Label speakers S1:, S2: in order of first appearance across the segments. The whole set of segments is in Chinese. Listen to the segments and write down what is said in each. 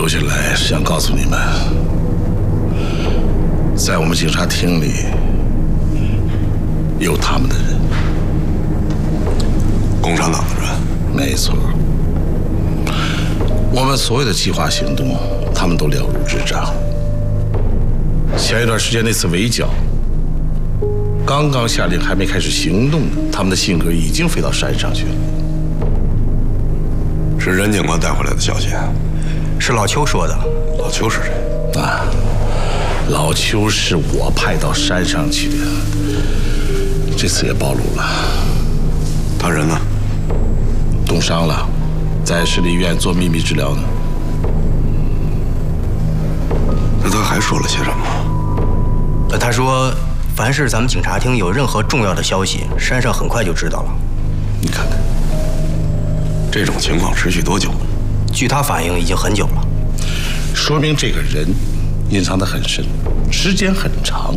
S1: 留下来是想告诉你们，在我们警察厅里有他们的人，
S2: 共产党的人。
S1: 没错。我们所有的计划行动，他们都了如指掌。前一段时间那次围剿，刚刚下令还没开始行动呢，他们的信鸽已经飞到山上去了。
S2: 是任警官带回来的消息，
S3: 是老邱说的。
S2: 老邱是谁？
S1: 啊，老邱是我派到山上去的，这次也暴露了。
S2: 他人呢？
S1: 冻伤了，在市立医院做秘密治疗呢。
S2: 那他还说了些什么？
S3: 他说，凡是咱们警察厅有任何重要的消息，山上很快就知道了。
S1: 你看看，
S2: 这种情况持续多久？
S3: 据他反映，已经很久了。
S1: 说明这个人隐藏得很深，时间很长。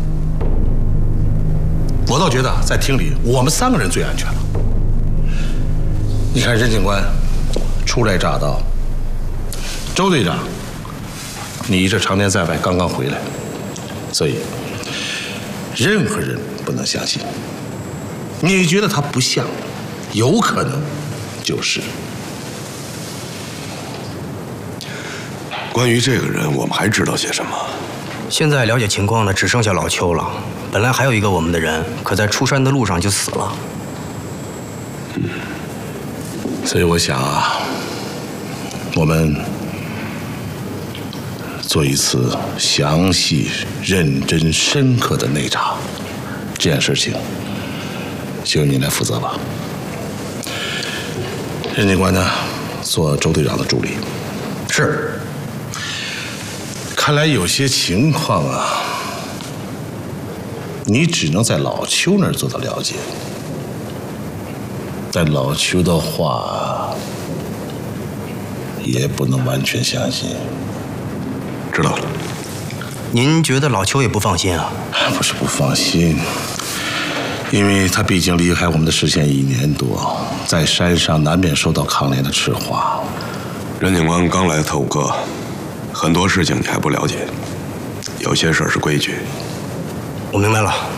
S1: 我倒觉得在厅里，我们3个人最安全了。你看任警官初来乍到，周队长，你这常年在外，刚刚回来，所以任何人不能相信。你觉得他不像，有可能就是。
S2: 关于这个人，我们还知道些什么？
S3: 现在了解情况的只剩下老邱了。本来还有一个我们的人，可在出山的路上就死了。
S1: 所以我想啊，我们做一次详细、认真、深刻的内查，这件事情就由你来负责吧。任警官呢，做周队长的助理。
S3: 是。
S1: 看来有些情况啊，你只能在老邱那儿做到了解。但老邱的话，也不能完全相信。
S2: 知道了。
S3: 您觉得老邱也不放心啊？
S1: 不是不放心，因为他毕竟离开我们的视线1年多，在山上难免受到抗联的赤化。
S2: 任警官刚来特务科，很多事情你还不了解，有些事儿是规矩。
S3: 我明白了。